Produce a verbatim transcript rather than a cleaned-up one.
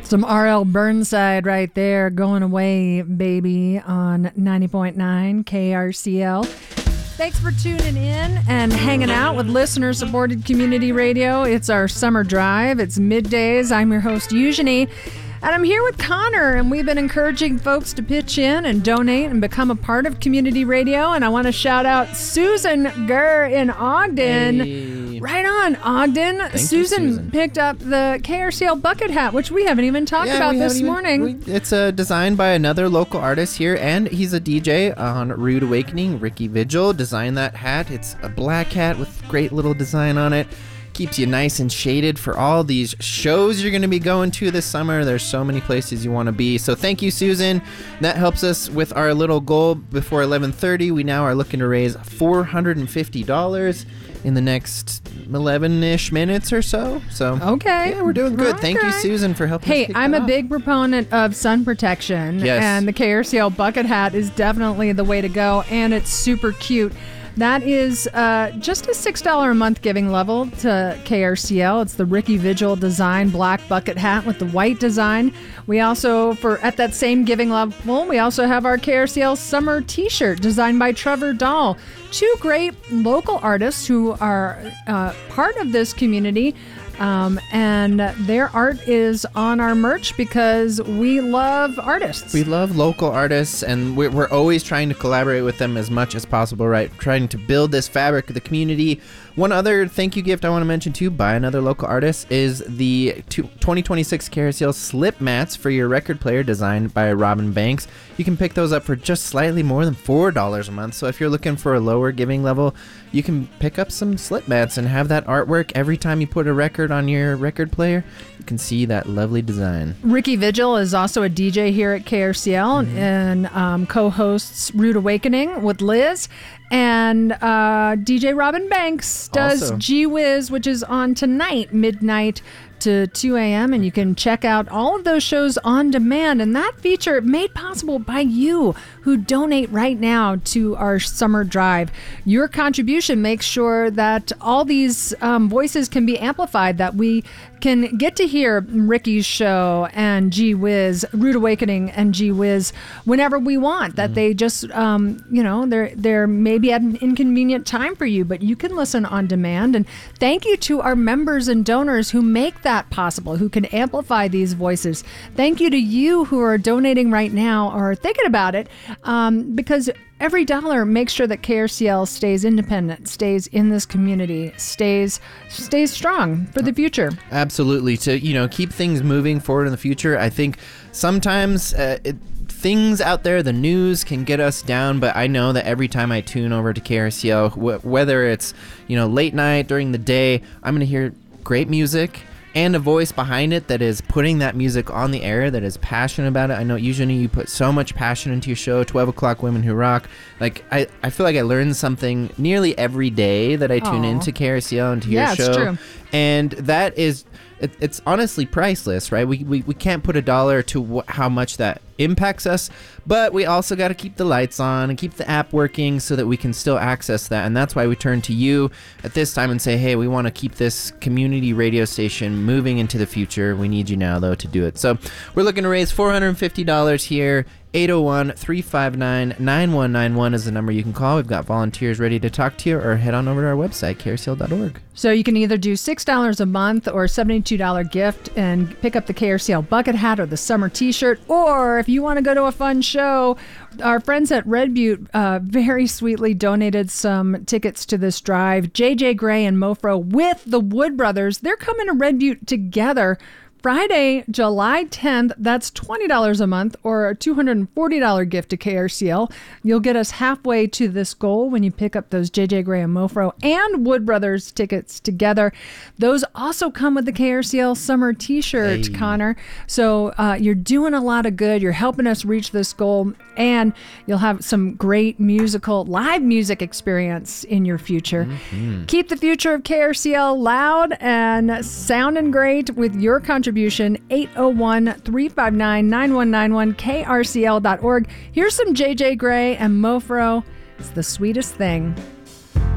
Some R L Burnside right there, Going Away, baby, on ninety point nine K R C L. Thanks for tuning in and hanging out with listener-supported community radio. It's our summer drive. It's middays. I'm your host, Eugenie, and I'm here with Connor, and we've been encouraging folks to pitch in and donate and become a part of community radio. And I want to shout out Susan Gurr in Ogden. Hey. Right on, Ogden. Thank Susan, you, Susan picked up the K R C L bucket hat, which we haven't even talked Yeah, about we this haven't even- morning. we- it's uh, designed by another local artist here, and he's a D J on Rude Awakening. Ricky Vigil designed that hat. It's a black hat with great little design on it. Keeps you nice and shaded for all these shows you're going to be going to this summer. There's so many places you want to be. So thank you, Susan. That helps us with our little goal before eleven thirty. We now are looking to raise four hundred fifty dollars in the next eleven-ish minutes or so. So Okay. yeah, we're doing good. Thank you, Okay. Susan, for helping us Hey, kick I'm that a off. big proponent of sun protection, Yes. and the K R C L bucket hat is definitely the way to go, and it's super cute. That is uh, just a six dollars a month giving level to K R C L. It's the Ricky Vigil design black bucket hat with the white design. We also, for at that same giving level, we also have our K R C L summer t-shirt designed by Trevor Dahl. Two great local artists who are uh, part of this community. Um, and their art is on our merch because we love artists. We love local artists, and we're, we're always trying to collaborate with them as much as possible, right? Trying to build this fabric of the community. One other thank you gift I want to mention too, by another local artist, is the twenty twenty-six K R C L slip mats for your record player designed by Robin Banks. You can pick those up for just slightly more than four dollars a month. So if you're looking for a lower giving level, you can pick up some slip mats and have that artwork every time you put a record on your record player. You can see that lovely design. Ricky Vigil is also a D J here at K R C L mm-hmm. and um, co-hosts Rude Awakening with Liz. And uh, D J Robin Banks does Also. Gee Whiz, which is on tonight, midnight to two a.m. And you can check out all of those shows on demand. And that feature made possible by you who donate right now to our summer drive. Your contribution makes sure that all these um, voices can be amplified, that we can get to hear Ricky's show and Gee Whiz, Rude Awakening and Gee Whiz whenever we want, that mm. they just, um, you know, they're, they're maybe at an inconvenient time for you, but you can listen on demand. And thank you to our members and donors who make that possible, who can amplify these voices. Thank you to you who are donating right now or thinking about it, um, because every dollar makes sure that K R C L stays independent, stays in this community, stays stays strong for the future. Absolutely. To, you know, keep things moving forward in the future. I think sometimes uh, it, things out there, the news can get us down, but I know that every time I tune over to K R C L, wh- whether it's, you know, late night, during the day, I'm going to hear great music and a voice behind it that is putting that music on the air, that is passionate about it. I know usually you put so much passion into your show, twelve o'clock Women Who Rock. Like, I, I feel like I learn something nearly every day that I tune Aww. into K R C L and to yeah, your show. It's true. And that is, it, it's honestly priceless, right? We, we, we can't put a dollar to wh- how much that impacts us, but we also got to keep the lights on and keep the app working so that we can still access that. And that's why we turn to you at this time and say, hey, we want to keep this community radio station moving into the future. We need you now, though, to do it. So we're looking to raise four hundred fifty dollars here. eight oh one, three five nine, nine one nine one is the number you can call. We've got volunteers ready to talk to you, or head on over to our website, K R C L dot org. So you can either do six dollars a month or a seventy-two dollars gift and pick up the K R C L bucket hat or the summer t-shirt. Or if you want to go to a fun show, our friends at Red Butte uh, very sweetly donated some tickets to this drive. J J Gray and Mofro with the Wood Brothers, they're coming to Red Butte together Friday, July tenth, that's twenty dollars a month or a two hundred forty dollars gift to K R C L. You'll get us halfway to this goal when you pick up those J J Gray and Mofro and Wood Brothers tickets together. Those also come with the K R C L summer t-shirt, hey. Connor. So uh, you're doing a lot of good. You're helping us reach this goal, and you'll have some great musical, live music experience in your future. Mm-hmm. Keep the future of K R C L loud and sounding great with your contribution. eight oh one, three five nine, nine one nine one, K R C L dot org. Here's some J J Gray and Mofro. It's the sweetest thing.